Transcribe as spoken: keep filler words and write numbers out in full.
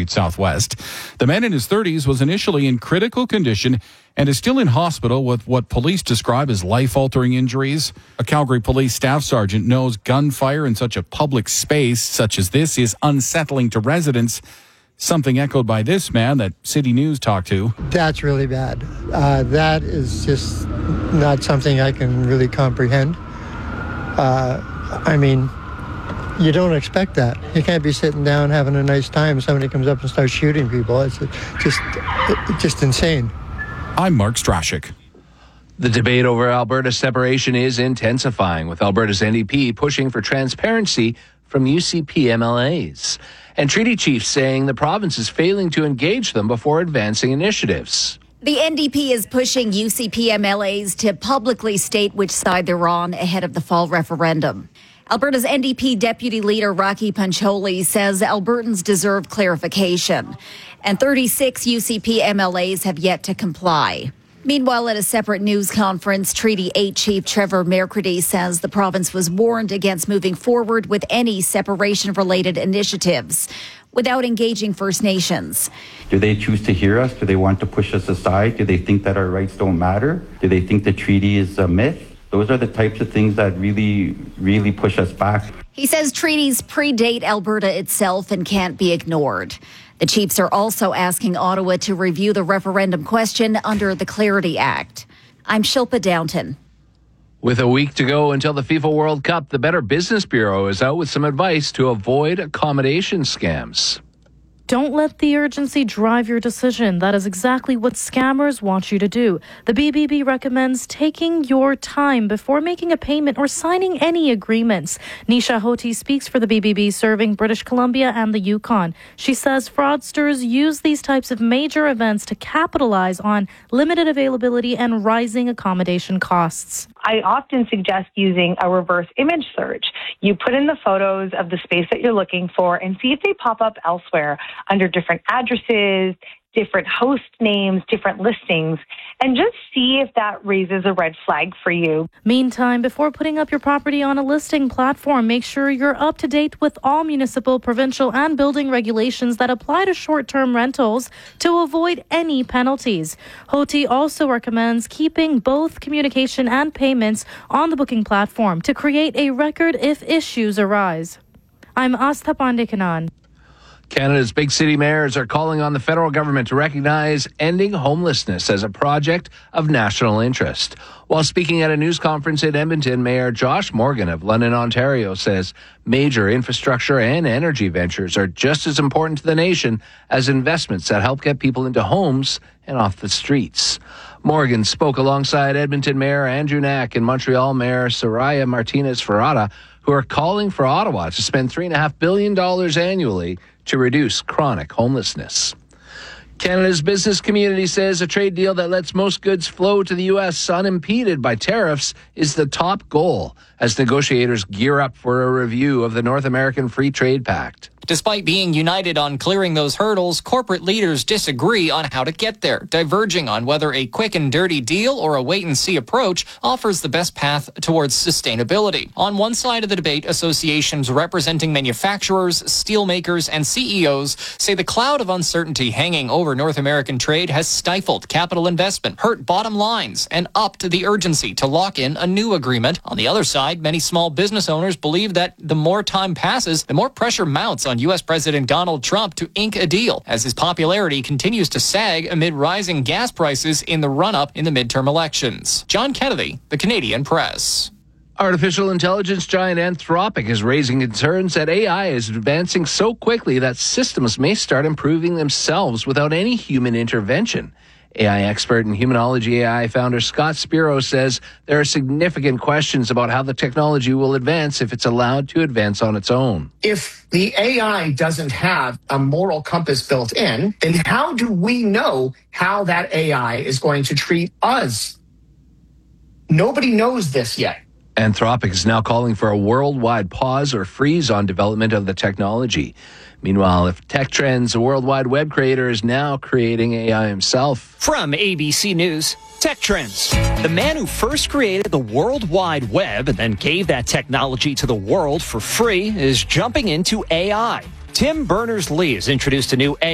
Street Southwest. The man in his thirties was initially in critical condition and is still in hospital with what police describe as life-altering injuries. A Calgary police staff sergeant knows gunfire in such a public space such as this is unsettling to residents, something echoed by this man that City News talked to. That's really bad. Uh, that is just not something I can really comprehend. Uh, I mean, you don't expect that. You can't be sitting down having a nice time and somebody comes up and starts shooting people. It's just, it's just insane. I'm Mark Strashik. The debate over Alberta separation is intensifying, with Alberta's N D P pushing for transparency from U C P M L As. And treaty chiefs saying the province is failing to engage them before advancing initiatives. The N D P is pushing U C P M L As to publicly state which side they're on ahead of the fall referendum. Alberta's N D P Deputy Leader Rocky Pancholi says Albertans deserve clarification, and thirty-six U C P M L As have yet to comply. Meanwhile, at a separate news conference, Treaty eight Chief Trevor Mercredi says the province was warned against moving forward with any separation-related initiatives without engaging First Nations. Do they choose to hear us? Do they want to push us aside? Do they think that our rights don't matter? Do they think the treaty is a myth? Those are the types of things that really, really push us back. He says treaties predate Alberta itself and can't be ignored. The Chiefs are also asking Ottawa to review the referendum question under the Clarity Act. I'm Shilpa Downton. With a week to go until the FIFA World Cup, the Better Business Bureau is out with some advice to avoid accommodation scams. Don't let the urgency drive your decision. That is exactly what scammers want you to do. The B B B recommends taking your time before making a payment or signing any agreements. Nisha Hoti speaks for the B B B, serving British Columbia and the Yukon. She says fraudsters use these types of major events to capitalize on limited availability and rising accommodation costs. I often suggest using a reverse image search. You put in the photos of the space that you're looking for and see if they pop up elsewhere under different addresses, different host names, different listings, and just see if that raises a red flag for you. Meantime, before putting up your property on a listing platform, make sure you're up to date with all municipal, provincial, and building regulations that apply to short-term rentals to avoid any penalties. Hoti also recommends keeping both communication and payments on the booking platform to create a record if issues arise. I'm Astha Pandekanan. Canada's big city mayors are calling on the federal government to recognize ending homelessness as a project of national interest. While speaking at a news conference in Edmonton, Mayor Josh Morgan of London, Ontario, says major infrastructure and energy ventures are just as important to the nation as investments that help get people into homes and off the streets. Morgan spoke alongside Edmonton Mayor Andrew Knack and Montreal Mayor Soraya Martinez-Ferrata, who are calling for Ottawa to spend three point five billion dollars annually to reduce chronic homelessness. Canada's business community says a trade deal that lets most goods flow to the U S unimpeded by tariffs is the top goal as negotiators gear up for a review of the North American Free Trade Pact. Despite being united on clearing those hurdles, corporate leaders disagree on how to get there, diverging on whether a quick and dirty deal or a wait-and-see approach offers the best path towards sustainability. On one side of the debate, associations representing manufacturers, steelmakers, and C E Os say the cloud of uncertainty hanging over North American trade has stifled capital investment, hurt bottom lines, and upped the urgency to lock in a new agreement. On the other side, many small business owners believe that the more time passes, the more pressure mounts on U S President Donald Trump to ink a deal, as his popularity continues to sag amid rising gas prices in the run-up in the midterm elections. John Kennedy, The Canadian Press. Artificial intelligence giant Anthropic is raising concerns that A I is advancing so quickly that systems may start improving themselves without any human intervention. A I expert and Humanology A I founder Scott Spiro says there are significant questions about how the technology will advance if it's allowed to advance on its own. If the A I doesn't have a moral compass built in, then how do we know how that A I is going to treat us? Nobody knows this yet. Anthropic is now calling for a worldwide pause or freeze on development of the technology. Meanwhile, if Tech Trends, a World Wide Web creator, is now creating A I himself. From A B C News, Tech Trends. The man who first created the World Wide Web and then gave that technology to the world for free is jumping into A I. Tim Berners-Lee has introduced a new A I